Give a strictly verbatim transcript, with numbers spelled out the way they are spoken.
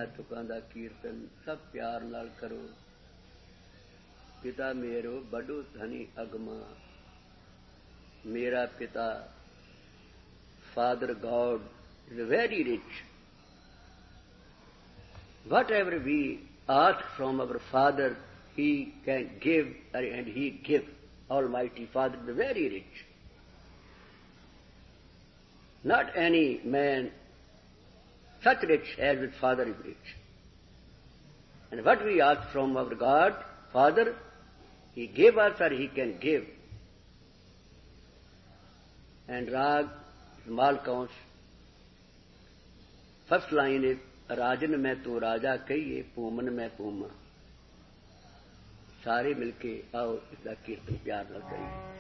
तुकां दा कीर्तन सब प्यार नाल करो। पिता मेरो बड़ो धनी अगमा, मेरा पिता Father God is very rich. Whatever we ask from our Father, He can give, and He gives. Almighty Father is very rich. Not any man such rich as his Father is rich. And what we ask from our God, Father, He gave us or He can give. And Rag, Mal Kaunsh, first line is, Rajan mein tu Raja kahiye, Pooman mein Pooma. सारे मिलके आओ इसका कीर्तन प्यार न करिए।